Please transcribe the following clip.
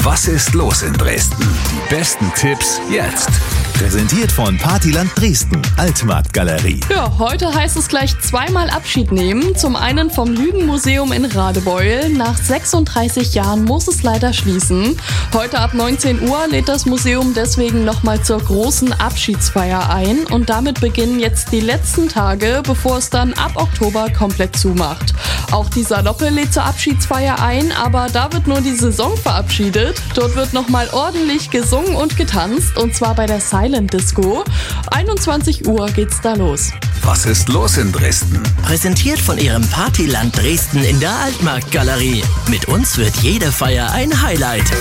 Was ist los in Dresden? Die besten Tipps jetzt. Präsentiert von Partyland Dresden, Altmarktgalerie. Ja, heute heißt es gleich zweimal Abschied nehmen. Zum einen vom Lügenmuseum in Radebeul. Nach 36 Jahren muss es leider schließen. Heute ab 19 Uhr lädt das Museum deswegen nochmal zur großen Abschiedsfeier ein. Und damit beginnen jetzt die letzten Tage, bevor es dann ab Oktober komplett zumacht. Auch die Saloppe lädt zur Abschiedsfeier ein, aber da wird nur die Saison verabschiedet. Dort wird nochmal ordentlich gesungen und getanzt, und zwar bei der Silent Disco. 21 Uhr geht's da los. Was ist los in Dresden? Präsentiert von Ihrem Partyland Dresden in der Altmarktgalerie. Mit uns wird jede Feier ein Highlight.